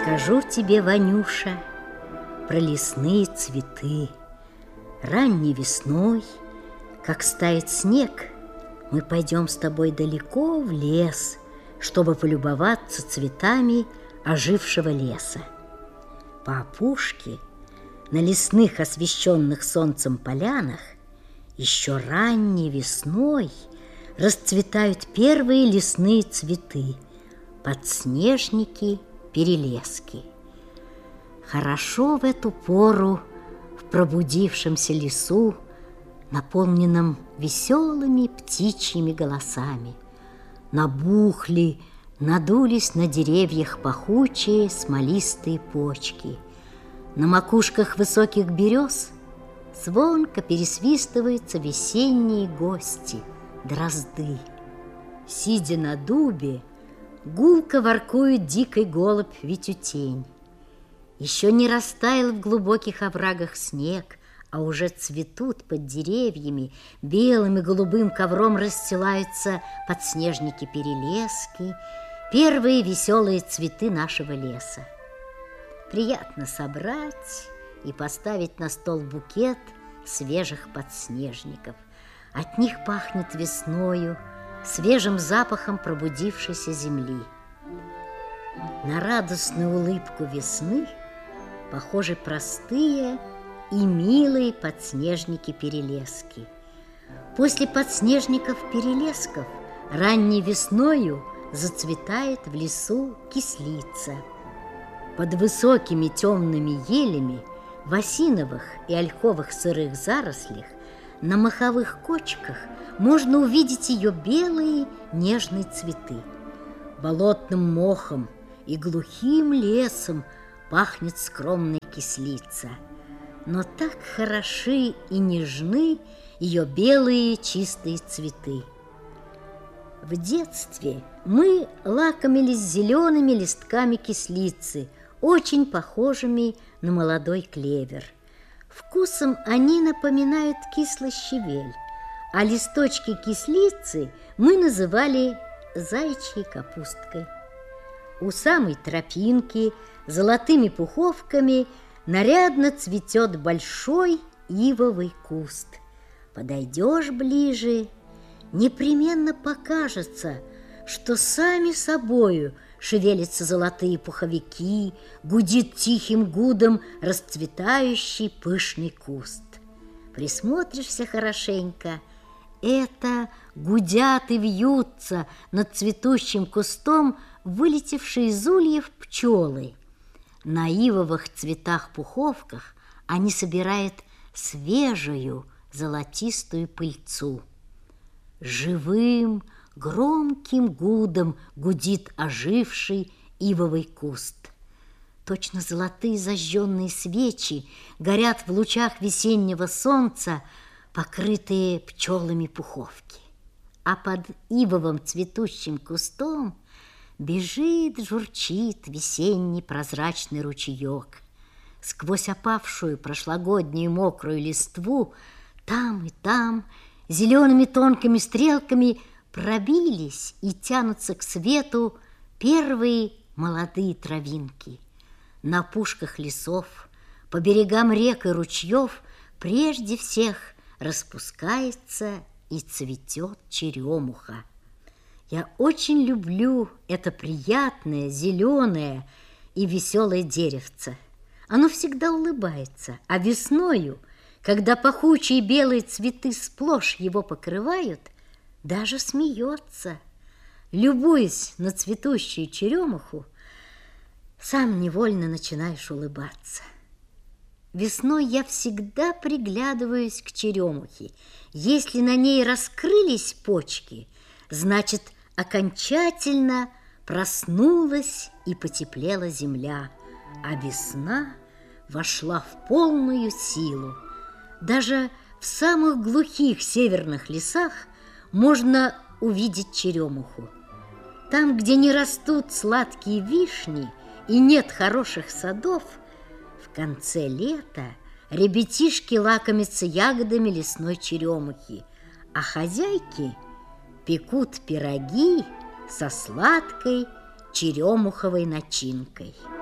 Расскажу тебе, Ванюша, про лесные цветы. Ранней весной, как стает снег, мы пойдем с тобой далеко в лес, чтобы полюбоваться цветами ожившего леса. По опушке, на лесных, освещенных солнцем полянах, еще ранней весной расцветают первые лесные цветы – подснежники, перелески. Хорошо в эту пору в пробудившемся лесу, наполненном веселыми птичьими голосами. Набухли, надулись на деревьях пахучие смолистые почки. На макушках высоких берез звонко пересвистываются весенние гости – дрозды. Сидя на дубе, гулко воркует дикий голубь Витютень. Еще не растаял в глубоких оврагах снег, а уже цветут под деревьями, белым и голубым ковром расстилаются подснежники-перелески, первые веселые цветы нашего леса. Приятно собрать и поставить на стол букет свежих подснежников. От них пахнет весною, свежим запахом пробудившейся земли. На радостную улыбку весны похожи простые и милые подснежники-перелески. После подснежников-перелесков ранней весною зацветает в лесу кислица. Под высокими темными елями в осиновых и ольховых сырых зарослях на моховых кочках можно увидеть ее белые нежные цветы. Болотным мохом и глухим лесом пахнет скромная кислица. Но так хороши и нежны ее белые чистые цветы. В детстве мы лакомились зелеными листками кислицы, очень похожими на молодой клевер. Вкусом они напоминают кислый щавель, а листочки кислицы мы называли заячьей капусткой. У самой тропинки золотыми пуховками нарядно цветет большой ивовый куст. Подойдешь ближе, непременно покажется, что сами собою шевелятся золотые пуховики, гудит тихим гудом расцветающий пышный куст. Присмотришься хорошенько, это гудят и вьются над цветущим кустом вылетевшие из ульев пчелы. На ивовых цветах-пуховках они собирают свежую золотистую пыльцу. Живым, громким гудом гудит оживший ивовый куст. Точно золотые зажженные свечи горят в лучах весеннего солнца, покрытые пчелами пуховки. А под ивовым цветущим кустом бежит, журчит весенний прозрачный ручеек. Сквозь опавшую прошлогоднюю мокрую листву там и там зелеными тонкими стрелками пробились и тянутся к свету первые молодые травинки. На опушках лесов, по берегам рек и ручьев прежде всех распускается и цветет черемуха. Я очень люблю это приятное, зеленое и веселое деревце. Оно всегда улыбается, а весною, когда пахучие белые цветы сплошь его покрывают, даже смеется. Любуясь на цветущую черемуху, сам невольно начинаешь улыбаться. Весной я всегда приглядываюсь к черемухе. Если на ней раскрылись почки, значит, окончательно проснулась и потеплела земля, а весна вошла в полную силу. Даже в самых глухих северных лесах можно увидеть черемуху. Там, где не растут сладкие вишни и нет хороших садов, в конце лета ребятишки лакомятся ягодами лесной черемухи, а хозяйки пекут пироги со сладкой черемуховой начинкой.